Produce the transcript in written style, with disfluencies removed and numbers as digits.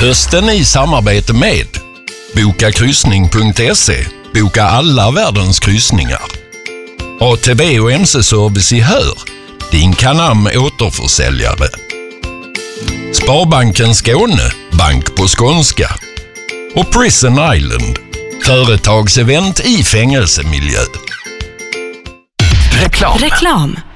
Hösten i samarbete med Bokakryssning.se. Boka alla världens kryssningar. ATB och MC-service i Hör. Din Canam återförsäljare. Sparbanken Skåne. Bank på skånska. Och Prison Island. Företagsevent i fängelsemiljö. Reklam.